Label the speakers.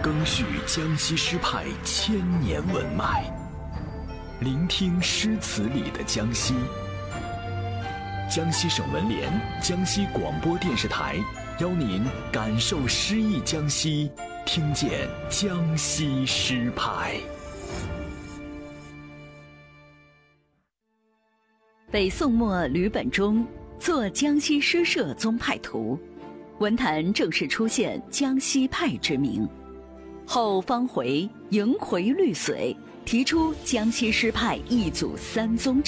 Speaker 1: 更续江西诗派千年文脉，聆听诗词里的江西。江西省文联、江西广播电视台邀您感受诗意江西，听见江西诗派。
Speaker 2: 北宋末吕本中作《江西诗社宗派图》，文坛正式出现江西派之名。后方回、迎回绿髓提出江西诗派一祖三宗